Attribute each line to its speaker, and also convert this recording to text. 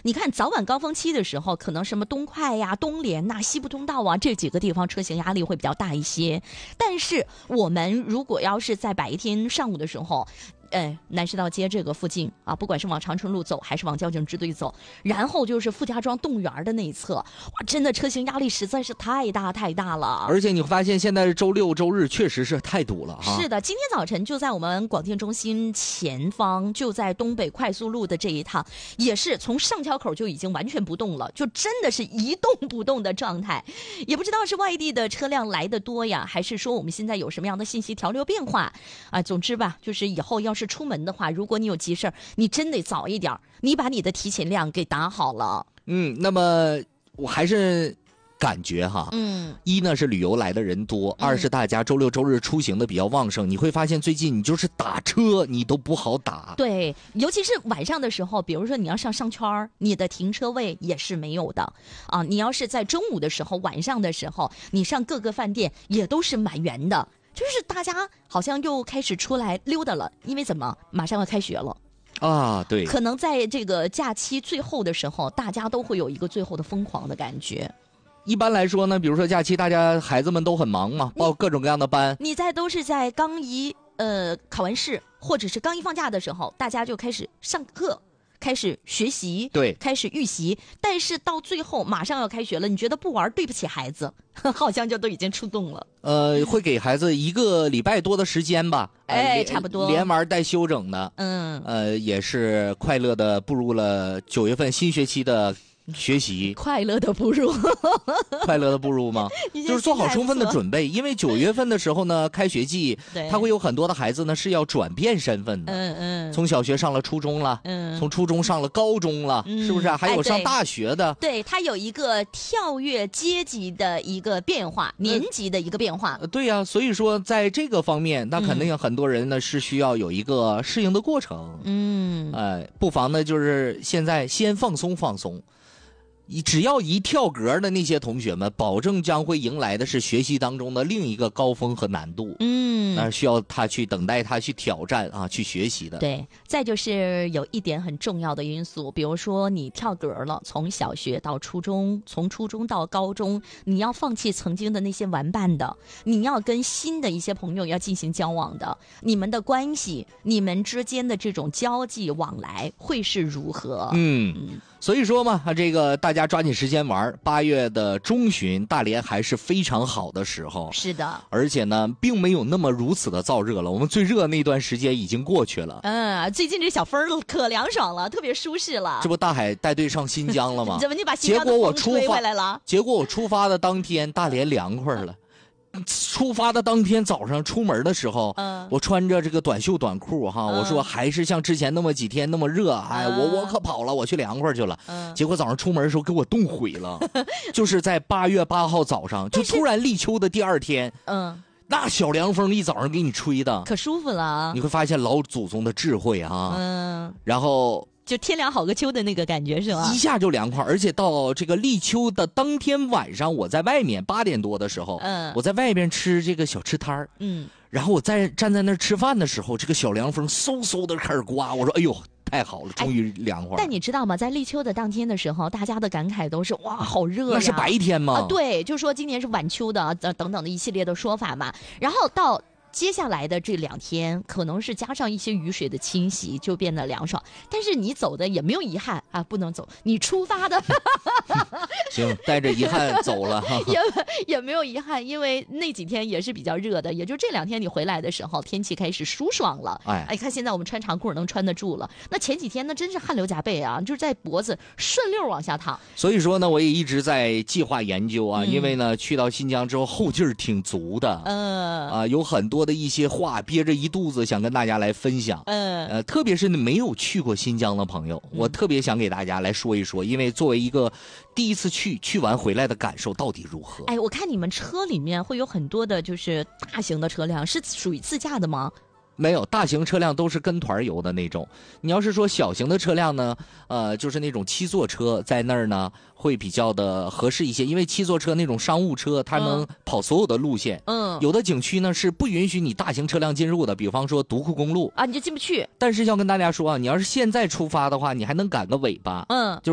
Speaker 1: 你看早晚高峰期的时候，可能什么东快呀、东联呐、西部通道啊这几个地方车型压力会比较大一些。但是我们如果要是在白天上午的时候，南师道街这个附近啊，不管是往长春路走还是往交警支队走，然后就是傅家庄动物园的那一侧，哇，真的车型压力实在是太大了。
Speaker 2: 而且你会发现现在周六周日确实是太堵了哈。
Speaker 1: 是的，今天早晨就在我们广电中心前方，就在东北快速路的这一趟，也是从上桥口就已经完全不动了，就真的是一动不动的状态。也不知道是外地的车辆来的多呀，还是说我们现在有什么样的信息条流变化啊？总之吧，就是以后要是出门的话，如果你有急事儿，你真得早一点，你把你的提前量给打好了。
Speaker 2: 那么我还是感觉哈，一呢是旅游来的人多，二是大家周六周日出行的比较旺盛。你会发现最近你就是打车你都不好打，
Speaker 1: 对，尤其是晚上的时候，比如说你要上商圈，你的停车位也是没有的啊。你要是在中午的时候、晚上的时候，你上各个饭店也都是满员的。就是大家好像又开始出来溜达了，因为怎么马上要开学了
Speaker 2: 啊？对，
Speaker 1: 可能在这个假期最后的时候，大家都会有一个最后的疯狂的感觉。
Speaker 2: 一般来说呢，比如说假期，大家孩子们都很忙嘛，报各种各样的班。
Speaker 1: 你都是在刚一考完试，或者是刚一放假的时候，大家就开始上课。开始学习，
Speaker 2: 对，
Speaker 1: 开始预习，但是到最后马上要开学了，你觉得不玩对不起孩子，好像就都已经出动了。
Speaker 2: 会给孩子1个礼拜多的时间吧，
Speaker 1: 差不多，
Speaker 2: 连玩带休整的，也是快乐的步入了9月份新学期的学习。
Speaker 1: 快乐的步入
Speaker 2: 快乐的步入吗？就是做好充分的准备，因为9月份的时候呢，开学季，他会有很多的孩子呢是要转变身份的，从小学上了初中了，从初中上了高中了，是不是还有上大学的？
Speaker 1: 对，他有一个跳跃阶级的一个变化，年级的一个变化。
Speaker 2: 对呀，所以说在这个方面，那肯定有很多人呢是需要有一个适应的过程。不妨呢就是现在先放松放松。只要一跳格的那些同学们，保证将会迎来的是学习当中的另一个高峰和难度。那需要他去等待他去挑战啊，去学习的。
Speaker 1: 对，再就是有一点很重要的因素，比如说你跳格了，从小学到初中，从初中到高中，你要放弃曾经的那些玩伴的，你要跟新的一些朋友要进行交往的，你们的关系，你们之间的这种交际往来会是如何？
Speaker 2: 所以说嘛，这个大家抓紧时间玩。8月的中旬，大连还是非常好的时候。
Speaker 1: 是的，
Speaker 2: 而且呢，并没有那么如此的燥热了。我们最热那段时间已经过去了。
Speaker 1: 最近这小风可凉爽了，特别舒适了。
Speaker 2: 这不大海带队上新疆了吗？
Speaker 1: 怎么你把新疆的风吹回来了？
Speaker 2: 结果我出发的当天，大连凉快了。出发的当天早上出门的时候，我穿着这个短袖短裤哈，我说还是像之前那么几天那么热，我可跑了，我去凉快去了。结果早上出门的时候给我冻毁了，就是在8月8号早上，就突然立秋的第2天，那小凉风一早上给你吹的，
Speaker 1: 可舒服了。
Speaker 2: 你会发现老祖宗的智慧啊，然后。
Speaker 1: 就天凉好个秋的那个感觉是吧？
Speaker 2: 一下就凉快，而且到这个立秋的当天晚上，我在外面8点多的时候，我在外边吃这个小吃摊儿，然后我站在那儿吃饭的时候，这个小凉风嗖嗖的开始刮，我说哎呦太好了，终于凉快了。
Speaker 1: 但你知道吗？在立秋的当天的时候，大家的感慨都是哇好热呀，
Speaker 2: 那是白天吗？
Speaker 1: 对，就说今年是晚秋的等等的一系列的说法嘛，然后到接下来的这2天，可能是加上一些雨水的侵袭，就变得凉爽。但是你走的也没有遗憾啊，不能走。你出发的，
Speaker 2: 行，带着遗憾走了哈。
Speaker 1: 也没有遗憾，因为那几天也是比较热的，也就这2天你回来的时候，天气开始舒爽了。看现在我们穿长裤能穿得住了。那前几天呢，真是汗流浃背啊，就是在脖子顺溜往下淌。
Speaker 2: 所以说呢，我也一直在计划研究啊，因为呢，去到新疆之后后劲儿挺足的。有很多的一些话憋着一肚子想跟大家来分享，特别是没有去过新疆的朋友，我特别想给大家来说一说，因为作为一个第一次去完回来的感受到底如何？
Speaker 1: 我看你们车里面会有很多的就是大型的车辆，是属于自驾的吗？
Speaker 2: 没有，大型车辆都是跟团游的那种。你要是说小型的车辆呢，就是那种7座车，在那儿呢会比较的合适一些，因为7座车那种商务车，它能跑所有的路线。有的景区呢是不允许你大型车辆进入的，比方说独库公路
Speaker 1: 啊，你就进不去。
Speaker 2: 但是要跟大家说啊，你要是现在出发的话，你还能赶个尾巴。